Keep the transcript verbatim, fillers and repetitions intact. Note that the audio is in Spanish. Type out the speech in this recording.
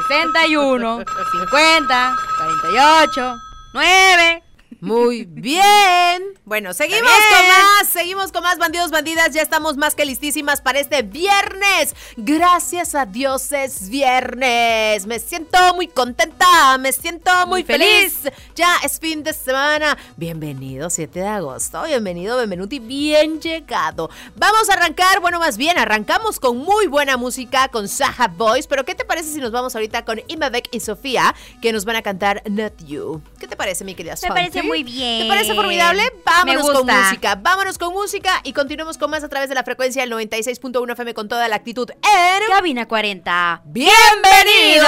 sesenta y uno, cincuenta, cuarenta y ocho, nueve. Muy bien. Bueno, seguimos bien. con más, seguimos con más bandidos, bandidas. Ya estamos más que listísimas para este viernes. Gracias a Dios es viernes. Me siento muy contenta, me siento muy, Muy feliz. feliz. Ya es fin de semana. Bienvenido, siete de agosto. Bienvenido, benvenuti, bien llegado. Vamos a arrancar, bueno, más bien arrancamos con muy buena música con Saha Boys. Pero ¿qué te parece si nos vamos ahorita con Imavek y Sofía, que nos van a cantar Not You? ¿Qué te parece, mi querida Sofi? Me parece muy bien. ¿Te parece formidable? Vámonos Me con gusta. música, vámonos con música y continuemos con más a través de la frecuencia del noventa y seis punto uno F M con toda la actitud en Cabina cuarenta. ¡Bienvenidos!